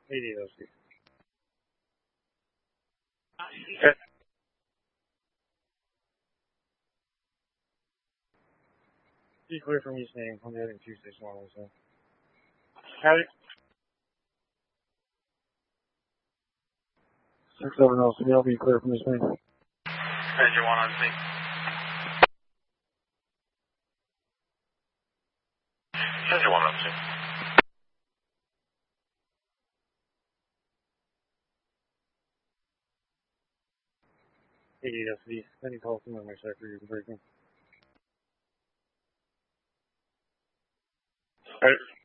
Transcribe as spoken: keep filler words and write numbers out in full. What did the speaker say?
eighty O C. Okay. Be clear from East Name. I'm heading two six one also. Howdy. six seven O C, I'll be clear from East Name. Engine one on sync. Engine one on sync. eighty O C. Any call from my sector, you can break me. Alright.